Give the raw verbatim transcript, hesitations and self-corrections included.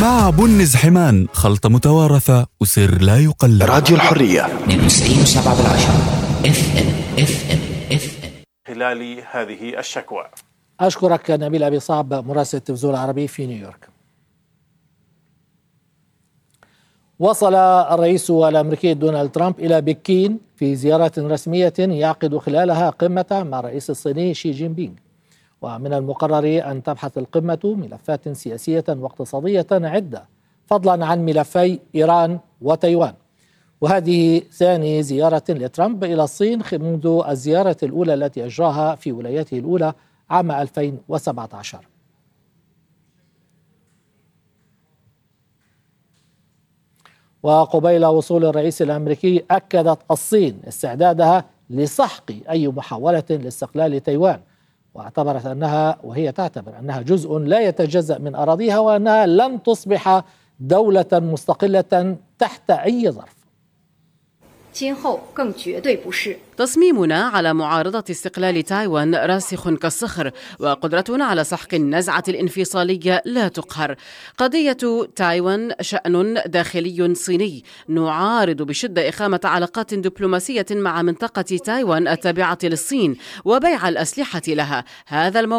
مع بنز حمان، خلطة متوارثة وسر لا يقلد. راديو الحرية اثنين وتسعين وسبعة بالعشرة اف ام اف ام اف ام. خلال هذه الشكوى. أشكرك نبيل أبي صعب مراسل التلفزيون العربي في نيويورك. وصل الرئيس الأمريكي دونالد ترامب إلى بكين في زيارة رسمية يعقد خلالها قمة مع الرئيس الصيني شي جين بينغ، ومن المقرر أن تبحث القمة ملفات سياسية واقتصادية عدة فضلا عن ملفي إيران وتايوان، وهذه ثاني زيارة لترامب إلى الصين منذ الزيارة الأولى التي أجراها في ولايته الأولى عام ألفين وسبعة عشر. وقبيل وصول الرئيس الأمريكي أكدت الصين استعدادها لسحق أي محاولة لاستقلال تايوان، واعتبرت أنها وهي تعتبر أنها جزء لا يتجزأ من أراضيها، وأنها لن تصبح دولة مستقلة تحت أي ظرف. تصميمنا على معارضة استقلال تايوان راسخ كالصخر، وقدرتنا على سحق النزعة الانفصالية لا تقهر. قضية تايوان شأن داخلي صيني، نعارض بشدة إقامة علاقات دبلوماسية مع منطقة تايوان التابعة للصين وبيع الأسلحة لها. هذا الموضوع